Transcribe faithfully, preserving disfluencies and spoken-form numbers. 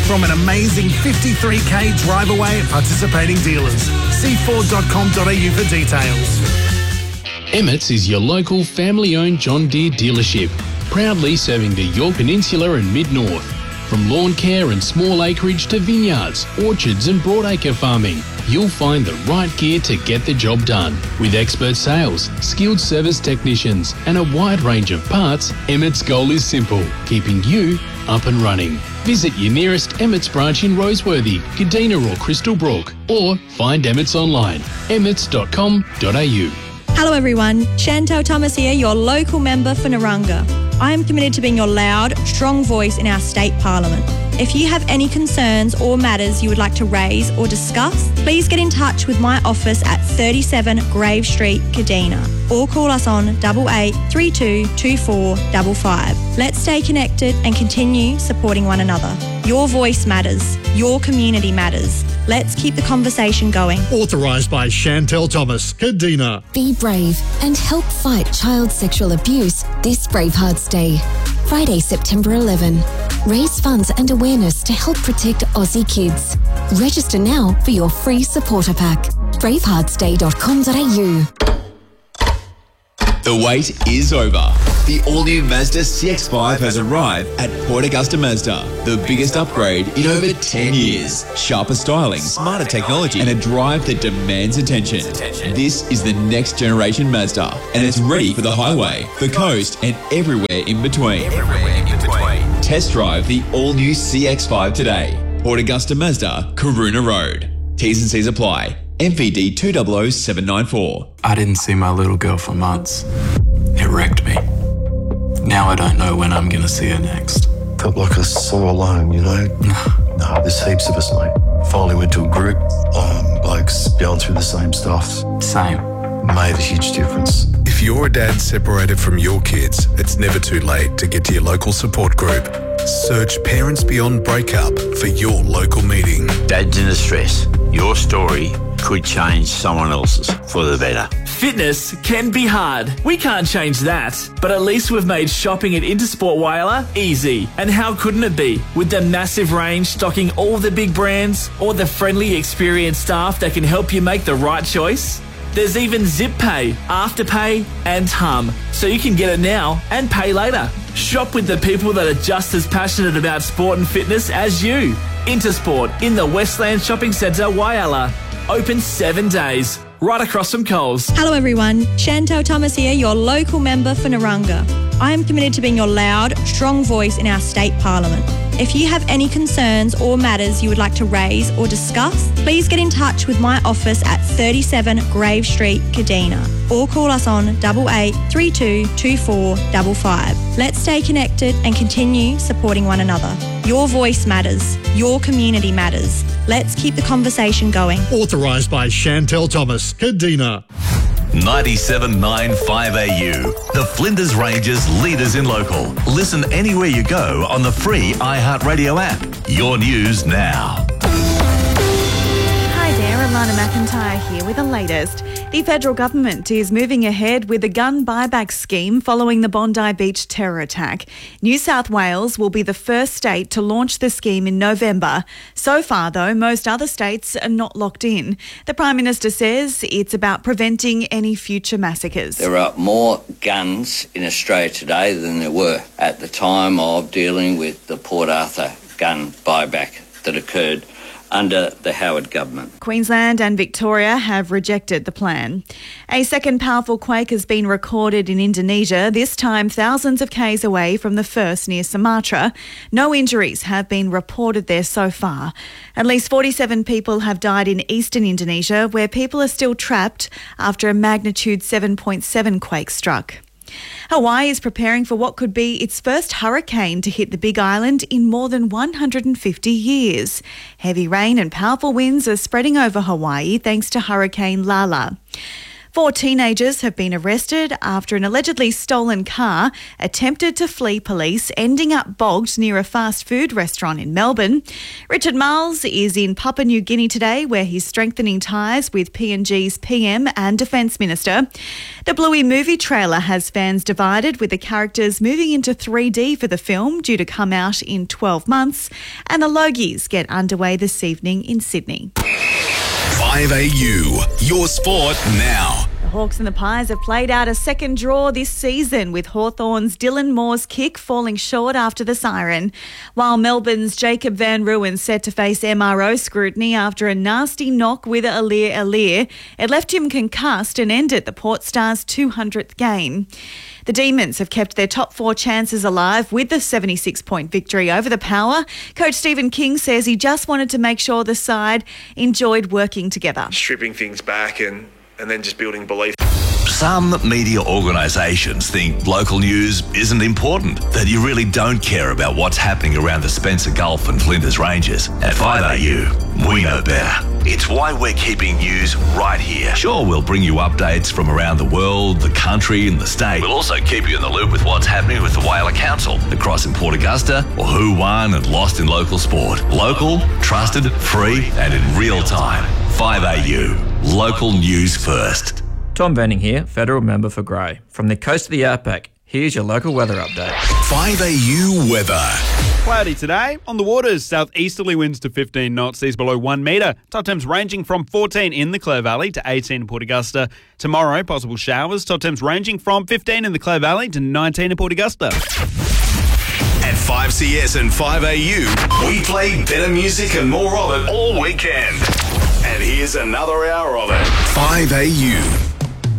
from an amazing fifty-three k drive away at participating dealers. see ford dot com dot a u for details. Emmett's is your local family-owned John Deere dealership, proudly serving the Yorke Peninsula and Mid-North. From lawn care and small acreage to vineyards, orchards and broadacre farming, you'll find the right gear to get the job done. With expert sales, skilled service technicians and a wide range of parts, Emmett's goal is simple, keeping you up and running. Visit your nearest Emmett's branch in Roseworthy, Kadina or Crystal Brook, or find Emmett's online, emmets dot com dot a u. Hello everyone, Chantel Thomas here, your local member for Narungga. I am committed to being your loud, strong voice in our state parliament. If you have any concerns or matters you would like to raise or discuss, please get in touch with my office at thirty-seven Grave Street, Kadina, or call us on eight eight three two two four five five. Let's stay connected and continue supporting one another. Your voice matters. Your community matters. Let's keep the conversation going. Authorised by Chantel Thomas, Kadina. Be brave and help fight child sexual abuse this Bravehearts Day. Friday, September eleventh. Raise funds and awareness to help protect Aussie kids. Register now for your free supporter pack. bravehearts day dot com dot a u. The wait is over. The all-new Mazda C X five has arrived at Port Augusta Mazda. The biggest upgrade in over ten years. Sharper styling, smarter technology, and a drive that demands attention. This is the next generation Mazda, and it's ready for the highway, the coast, and everywhere in between. Everywhere in between. Test drive the all-new C X five today. Port Augusta Mazda, Karuna Road. T's and C's apply. M V D two zero zero seven nine four. I didn't see my little girl for months. It wrecked me. Now I don't know when I'm going to see her next. Felt like I was so alone, you know? No, there's heaps of us, mate. Finally went to a group, um, blokes going through the same stuff. Same. Made a huge difference. If you're a dad separated from your kids, it's never too late to get to your local support group. Search Parents Beyond Breakup for your local meeting. Dads in distress. Your story could change someone else's for the better. Fitness can be hard. We can't change that. But at least we've made shopping at Intersport Whyalla easy. And how couldn't it be? With the massive range stocking all the big brands, or the friendly, experienced staff that can help you make the right choice. There's even Zip Pay, Afterpay, and Hum, so you can get it now and pay later. Shop with the people that are just as passionate about sport and fitness as you. Intersport in the Westland Shopping Centre, Whyalla. Open seven days, right across from Coles. Hello everyone, Chantel Thomas here, your local member for Narungga. I am committed to being your loud, strong voice in our state parliament. If you have any concerns or matters you would like to raise or discuss, please get in touch with my office at thirty-seven Grave Street, Kadina, or call us on eight eight three two two four five five. Let's stay connected and continue supporting one another. Your voice matters. Your community matters. Let's keep the conversation going. Authorised by Chantel Thomas, Kadina. ninety-seven point nine five A U, the Flinders Ranges leaders in local. Listen anywhere you go on the free iHeartRadio app. Your news now. Hi there, Alana McIntyre here with the latest. The federal government is moving ahead with the gun buyback scheme following the Bondi Beach terror attack. New South Wales will be the first state to launch the scheme in November. So far, though, most other states are not locked in. The Prime Minister says it's about preventing any future massacres. There are more guns in Australia today than there were at the time of dealing with the Port Arthur gun buyback that occurred under the Howard government. Queensland and Victoria have rejected the plan. A second powerful quake has been recorded in Indonesia, this time thousands of k's away from the first near Sumatra. No injuries have been reported there so far. At least forty-seven people have died in eastern Indonesia, where people are still trapped after a magnitude seven point seven quake struck. Hawaii is preparing for what could be its first hurricane to hit the Big Island in more than one hundred fifty years. Heavy rain and powerful winds are spreading over Hawaii thanks to Hurricane Lala. Four teenagers have been arrested after an allegedly stolen car attempted to flee police, ending up bogged near a fast food restaurant in Melbourne. Richard Marles is in Papua New Guinea today, where he's strengthening ties with P N G's P M and Defence Minister. The Bluey movie trailer has fans divided, with the characters moving into three D for the film, due to come out in twelve months. And the Logies get underway this evening in Sydney. five A U, your sport now. The Hawks and the Pies have played out a second draw this season, with Hawthorn's Dylan Moore's kick falling short after the siren, while Melbourne's Jacob Van Ruin set to face M R O scrutiny after a nasty knock with Alir Alir. It left him concussed and ended the Port Stars' two hundredth game. The Demons have kept their top four chances alive with the seventy-six point victory over the Power. Coach Stephen King says he just wanted to make sure the side enjoyed working together. Stripping things back and, and then just building belief. Some media organisations think local news isn't important, that you really don't care about what's happening around the Spencer Gulf and Flinders Ranges. At five A U, we know better. It's why we're keeping news right here. Sure, we'll bring you updates from around the world, the country and the state. We'll also keep you in the loop with what's happening with the Whaler Council, across in Port Augusta, or who won and lost in local sport. Local, trusted, free and in real time. five A U, local news first. Tom Benning here, Federal Member for Grey. From the coast of the Outback, here's your local weather update. five A U weather. Cloudy today. On the waters, southeasterly winds to fifteen knots, seas below one metre. Top temps ranging from fourteen in the Clare Valley to eighteen in Port Augusta. Tomorrow, possible showers. Top temps ranging from fifteen in the Clare Valley to nineteen in Port Augusta. At five C S and five A U, we play better music and more of it all weekend. And here's another hour of it. five A U.